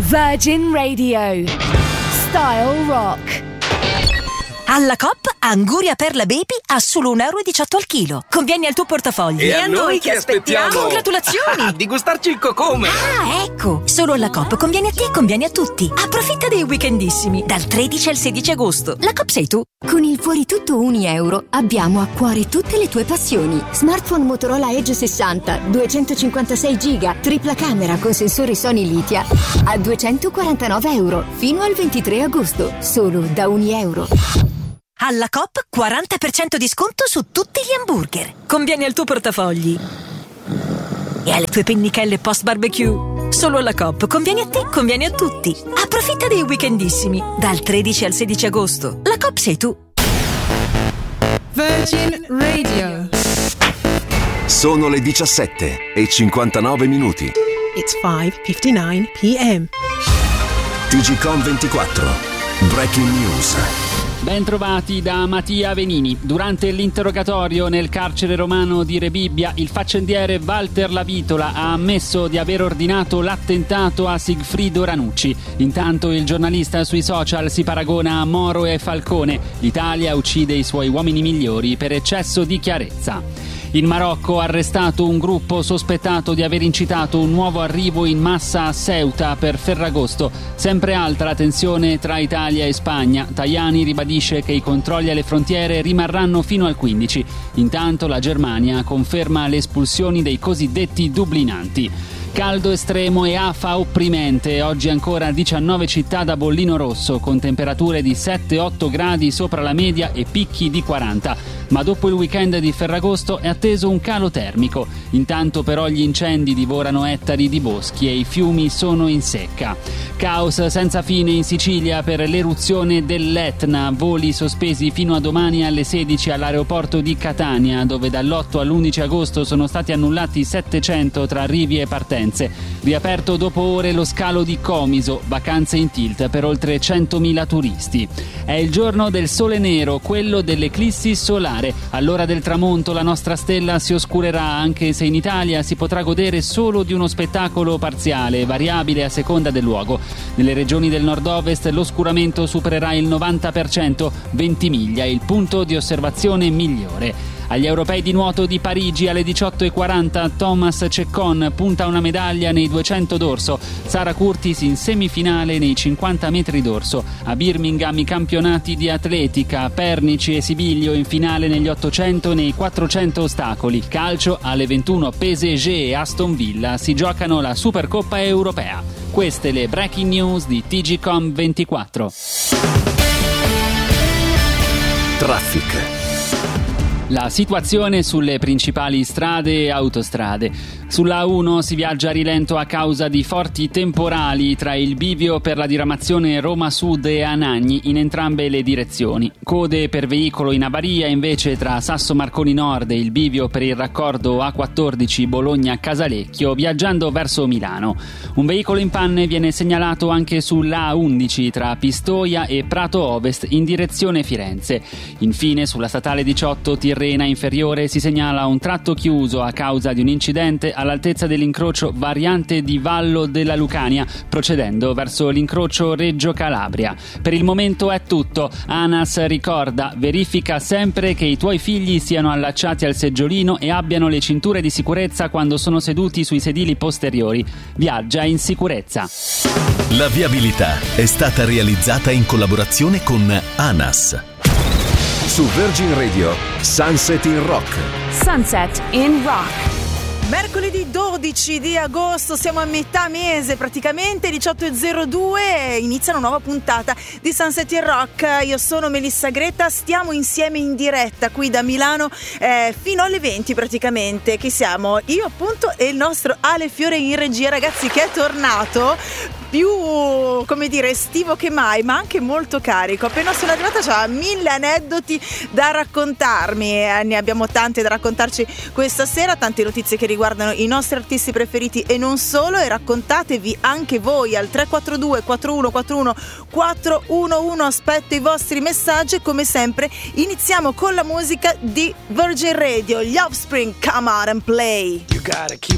Virgin Radio. Style Rock. Alla Coop, Anguria Perla Baby a solo €1,18 al chilo. Conviene al tuo portafogli. E a noi che aspettiamo? Congratulazioni! Di gustarci il cocome! Ah, ecco! Solo alla Coop conviene a te e conviene a tutti. Approfitta dei weekendissimi, dal 13 al 16 agosto. La Coop sei tu. Con il fuori tutto €1 abbiamo a cuore tutte le tue passioni. Smartphone Motorola Edge 60, 256 giga, tripla camera con sensori Sony Litia a €249 fino al 23 agosto, solo da €1. Alla Coop 40% di sconto su tutti gli hamburger. Conviene al tuo portafogli e alle tue pennichelle post barbecue. Solo alla Coop conviene a te, conviene a tutti. Approfitta dei weekendissimi, dal 13 al 16 agosto. La Coop sei tu. Virgin Radio. Sono le 17:59. It's 5:59 p.m. TGcom 24. Breaking news. Ben trovati da Mattia Venini. Durante l'interrogatorio nel carcere romano di Rebibbia, il faccendiere Walter Lavitola ha ammesso di aver ordinato l'attentato a Sigfrido Ranucci. Intanto il giornalista sui social si paragona a Moro e Falcone. L'Italia uccide i suoi uomini migliori per eccesso di chiarezza. In Marocco arrestato un gruppo sospettato di aver incitato un nuovo arrivo in massa a Ceuta per Ferragosto. Sempre alta la tensione tra Italia e Spagna. Tajani ribadisce che i controlli alle frontiere rimarranno fino al 15. Intanto la Germania conferma le espulsioni dei cosiddetti dublinanti. Caldo estremo e afa opprimente. Oggi ancora 19 città da bollino rosso, con temperature di 7-8 gradi sopra la media e picchi di 40. Ma dopo il weekend di Ferragosto è atteso un calo termico. Intanto però gli incendi divorano ettari di boschi e i fiumi sono in secca. Caos senza fine in Sicilia per l'eruzione dell'Etna. Voli sospesi fino a domani alle 16 all'aeroporto di Catania, dove dall'8 all'11 agosto sono stati annullati 700 tra arrivi e partenze. Riaperto dopo ore lo scalo di Comiso, vacanze in tilt per oltre 100.000 turisti. È il giorno del sole nero, quello dell'eclissi solare. All'ora del tramonto la nostra stella si oscurerà, anche se in Italia si potrà godere solo di uno spettacolo parziale, variabile a seconda del luogo. Nelle regioni del nord-ovest l'oscuramento supererà il 90%, Ventimiglia è il punto di osservazione migliore. Agli europei di nuoto di Parigi alle 18:40 Thomas Ceccon punta una medaglia nei 200 d'orso, Sara Curtis in semifinale nei 50 metri d'orso. A Birmingham i campionati di atletica, Pernici e Sibiglio in finale negli 800 e nei 400 ostacoli. Calcio alle 21 PSG e Aston Villa si giocano la Supercoppa europea. Queste le breaking news di TGcom 24. Traffic. La situazione sulle principali strade e autostrade. Sulla A1 si viaggia a rilento a causa di forti temporali tra il bivio per la diramazione Roma Sud e Anagni in entrambe le direzioni. Code per veicolo in avaria invece tra Sasso Marconi Nord e il bivio per il raccordo A14 Bologna-Casalecchio viaggiando verso Milano. Un veicolo in panne viene segnalato anche sulla A11 tra Pistoia e Prato Ovest in direzione Firenze. Infine sulla statale 18 Tirrena inferiore si segnala un tratto chiuso a causa di un incidente all'altezza dell'incrocio variante di Vallo della Lucania, procedendo verso l'incrocio Reggio Calabria. Per il momento è tutto. ANAS ricorda: verifica sempre che i tuoi figli siano allacciati al seggiolino e abbiano le cinture di sicurezza quando sono seduti sui sedili posteriori. Viaggia in sicurezza. La viabilità è stata realizzata in collaborazione con ANAS. Su Virgin Radio, Sunset in Rock. Sunset in Rock. Mercoledì 12 di agosto, siamo a metà mese praticamente, 18:02, inizia una nuova puntata di Sunset in Rock. Io sono Melissa Gretta, stiamo insieme in diretta qui da Milano fino alle 20 praticamente, che siamo io appunto e il nostro Ale Fiore in regia, ragazzi, che è tornato più, come dire, estivo che mai, ma anche molto carico. Appena sono arrivata c'ha 1000 aneddoti da raccontarmi, ne abbiamo tante da raccontarci questa sera, tante notizie che riguardano i nostri artisti preferiti e non solo, e raccontatevi anche voi al 342 4141 411. Aspetto i vostri messaggi e come sempre iniziamo con la musica di Virgin Radio, gli Offspring, Come Out and Play. You gotta keep